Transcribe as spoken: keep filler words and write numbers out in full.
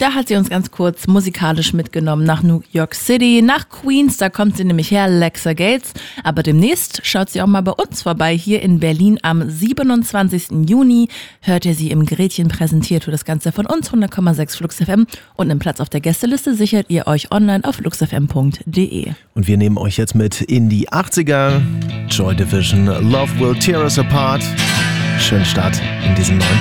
Da hat sie uns ganz kurz musikalisch mitgenommen nach New York City, nach Queens, da kommt sie nämlich her, Lexa Gates. Aber demnächst schaut sie auch mal bei uns vorbei, hier in Berlin am siebenundzwanzigsten Juni. Hört ihr sie im Gretchen präsentiert, für das Ganze von uns, hundert Komma sechs Flux F M. Und einen Platz auf der Gästeliste sichert ihr euch online auf flux f m punkt d e. Und wir nehmen euch jetzt mit in die achtziger. Joy Division, Love Will Tear Us Apart. Schönen Start in diesem neuen